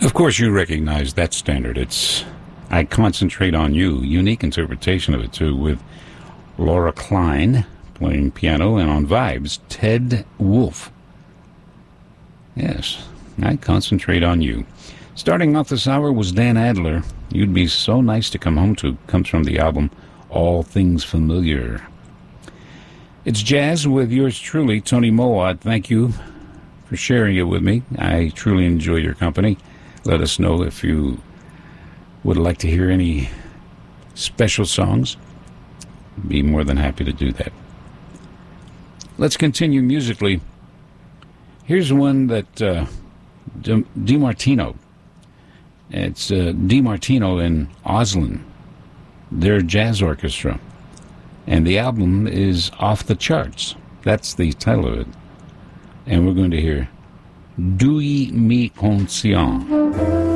Of course, you recognize that standard. It's I Concentrate on You. Unique interpretation of it, too, with Laura Klein playing piano, and on vibes, Ted Wolfe. Yes, I Concentrate on You. Starting off this hour was Dan Adler. You'd Be So Nice to Come Home To. Comes from the album All Things Familiar. It's jazz with yours truly, Tony Mowat. Thank you for sharing it with me. I truly enjoy your company. Let us know if you would like to hear any special songs. Be more than happy to do that. Let's continue musically. Here's one that DiMartino. It's DiMartino and Oslin. Their jazz orchestra. And the album is Off the Charts. That's the title of it. And we're going to hear Douy Mi Conscient.